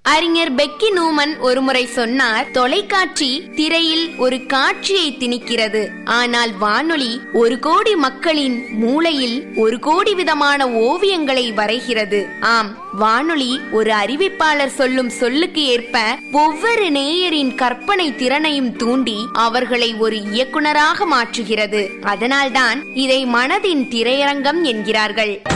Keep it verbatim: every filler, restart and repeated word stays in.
அறிஞர் பெக்கி நூமன் ஒருமுறை சொன்னார், தொலைக்காட்சி திரையில் ஒரு காட்சியை திணிக்கிறது, ஆனால் வானொலி ஒரு கோடி மக்களின் மூளையில் ஒரு கோடி விதமான ஓவியங்களை வரைகிறது. ஆம், வானொலி ஒரு அறிவிப்பாளர் சொல்லும் சொல்லுக்கு ஏற்ப ஒவ்வொரு நேயரின் கற்பனை திறனையும் தூண்டி அவர்களை ஒரு இயக்குனராக மாற்றுகிறது. அதனால்தான் இதை மனதின் திரையரங்கம் என்கிறார்கள்.